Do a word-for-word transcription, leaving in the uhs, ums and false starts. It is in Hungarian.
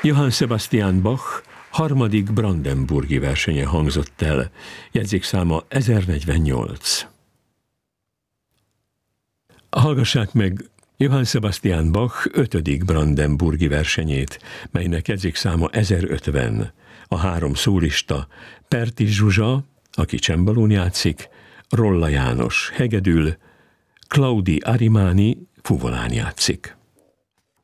Johann Sebastian Bach harmadik brandenburgi versenye hangzott el, jegyzékszáma ezernegyvennyolc. Hallgassák meg Johann Sebastian Bach ötödik brandenburgi versenyét, melynek jegyzékszáma ezerötven. A három szólista Pertis Zsuzsa, aki csembalón játszik, Rolla János hegedül, Claudi Arimani fuvolán játszik.